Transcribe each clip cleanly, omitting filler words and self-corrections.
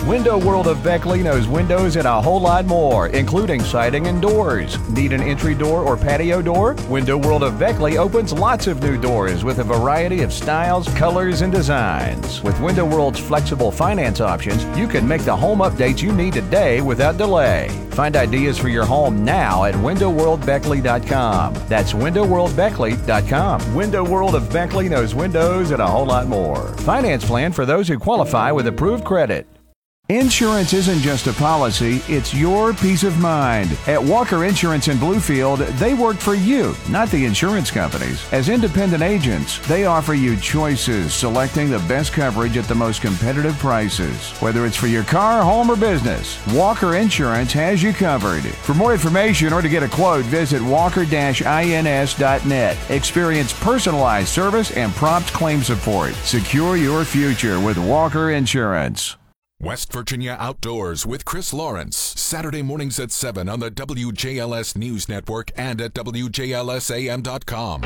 Window World of Beckley knows windows and a whole lot more, including siding and doors. Need an entry door or patio door? Window World of Beckley opens lots of new doors with a variety of styles, colors, and designs. With Window World's flexible finance options, you can make the home updates you need today without delay. Find ideas for your home now at windowworldbeckley.com. That's windowworldbeckley.com. Window World of Beckley knows windows and a whole lot more. Finance plan for those who qualify with approved credit. Insurance isn't just a policy, it's your peace of mind. At Walker Insurance in Bluefield, they work for you, not the insurance companies. As independent agents, they offer you choices, selecting the best coverage at the most competitive prices. Whether it's for your car, home, or business, Walker Insurance has you covered. For more information or to get a quote, visit walker-ins.net. Experience personalized service and prompt claim support. Secure your future with Walker Insurance. West Virginia Outdoors with Chris Lawrence. Saturday mornings at 7 on the WJLS News Network and at WJLSAM.com.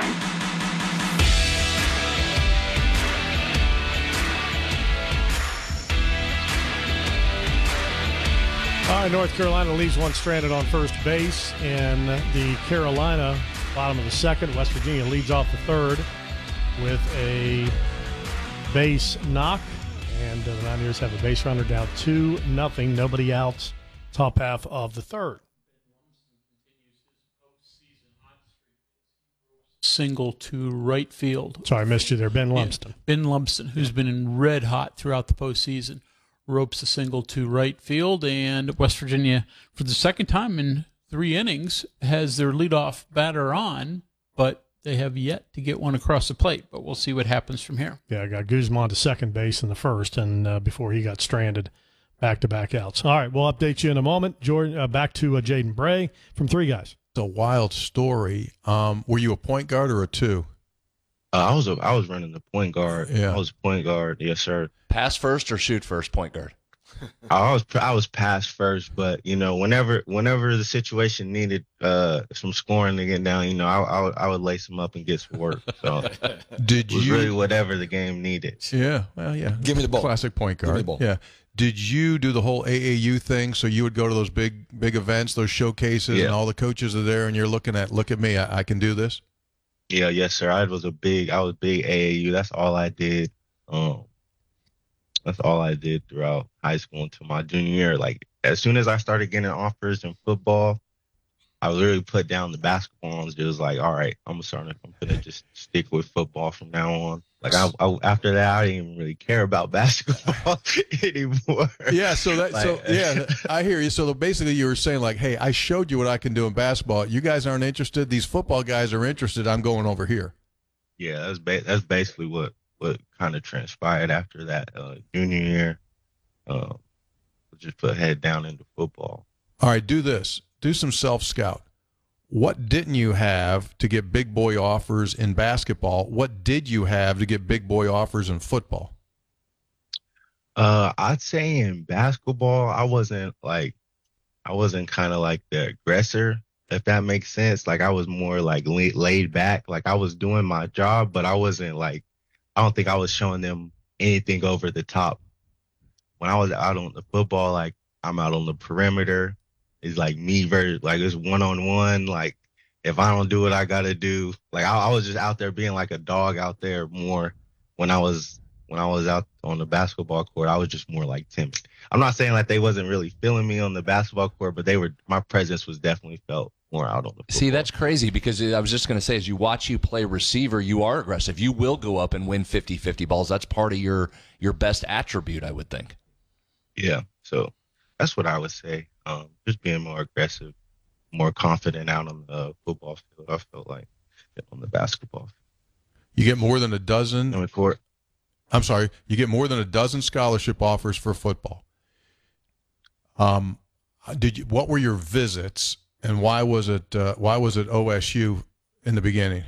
All right, North Carolina leaves one stranded on first base. In the Carolina, bottom of the second, West Virginia leads off the third with a base knock. And the Mountaineers have a base runner down 2-0. Nobody out. Top half of the third. Single to right field. Sorry, I missed you there. Ben Lumsden. Ben Lumsden, who's been in red hot throughout the postseason, ropes a single to right field. And West Virginia, for the second time in 3 innings, has their leadoff batter on, but they have yet to get one across the plate, but we'll see what happens from here. Yeah, I got Guzman to second base in the first, and before he got stranded, back-to-back outs. All right, we'll update you in a moment. Jordan, back to Jaden Bray from Three Guys. It's a wild story. Were you a point guard or a two? I was running the point guard. Yeah. I was point guard. Yes, sir. Pass first or shoot first, point guard? I was pass first, but whenever the situation needed some scoring to get down, I would lace them up and get some work. So Did it was you really whatever the game needed. Yeah, well, yeah. Give me the ball. Classic point guard. Give me the ball. Yeah. Did you do the whole AAU thing? So you would go to those big events, those showcases, and all the coaches are there, and you're look at me, I can do this. Yeah, yes, sir. I was big AAU. That's all I did. That's all I did throughout high school until my junior year. Like, as soon as I started getting offers in football, I literally put down the basketball and was just like, all right, I'm going to just stick with football from now on. Like, after that, I didn't even really care about basketball anymore. Yeah, I hear you. So basically you were saying, like, hey, I showed you what I can do in basketball. You guys aren't interested. These football guys are interested. I'm going over here. Yeah, that's basically what kind of transpired after that junior year. Just put head down into football. All right, do this. Do some self-scout. What didn't you have to get big boy offers in basketball? What did you have to get big boy offers in football? I'd say in basketball, I wasn't kind of like the aggressor, if that makes sense. Like, I was more like laid back. Like, I was doing my job, but I wasn't like, I don't think I was showing them anything over the top. When I was out on the football, like, I'm out on the perimeter. It's like me versus, like, it's one-on-one. Like, if I don't do what I got to do, like, I was just out there being like a dog out there more. When I was out on the basketball court, I was just more like timid. I'm not saying like they wasn't really feeling me on the basketball court, but my presence was definitely felt more out on the football. See, that's crazy because I was just going to say, as you watch you play receiver, you are aggressive. You will go up and win 50-50 balls. That's part of your best attribute, I would think. Yeah, so that's what I would say. Just being more aggressive, more confident out on the football field, I felt like, on the basketball field. You get more than a dozen. On the court. I'm sorry. You get more than a dozen scholarship offers for football. What were your visits, and why was it OSU in the beginning?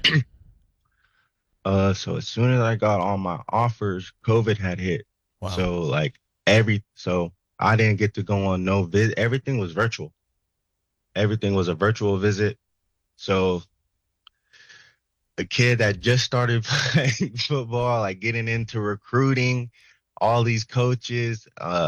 So as soon as I got all my offers, COVID had hit. Wow. So I didn't get to go on no visit. Everything was virtual. Everything was a virtual visit. So a kid that just started playing football, like getting into recruiting, all these coaches,